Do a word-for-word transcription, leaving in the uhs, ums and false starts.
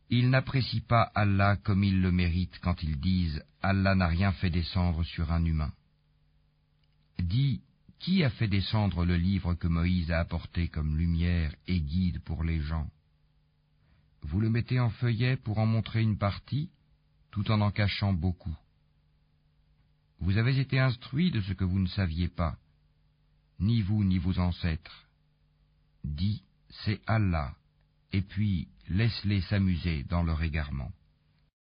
Ils n'apprécient pas Allah comme ils le méritent quand ils disent « Allah n'a rien fait descendre sur un humain ». Dis, qui a fait descendre le livre que Moïse a apporté comme lumière et guide pour les gens? Vous le mettez en feuillet pour en montrer une partie, tout en en cachant beaucoup. Vous avez été instruits de ce que vous ne saviez pas, ni vous ni vos ancêtres. Dis, c'est Allah, et puis laisse-les s'amuser dans leur égarement.